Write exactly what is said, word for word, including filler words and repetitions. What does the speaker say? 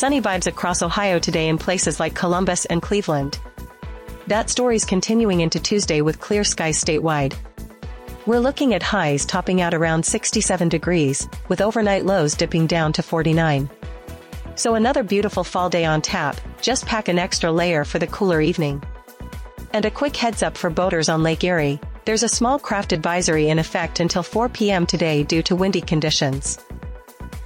sunny vibes across Ohio today in places like Columbus and Cleveland. That story's continuing into Tuesday with clear skies statewide. We're looking at highs topping out around sixty-seven degrees, with overnight lows dipping down to forty-nine. So another beautiful fall day on tap, just pack an extra layer for the cooler evening. And a quick heads up for boaters on Lake Erie, there's a small craft advisory in effect until four p m today due to windy conditions.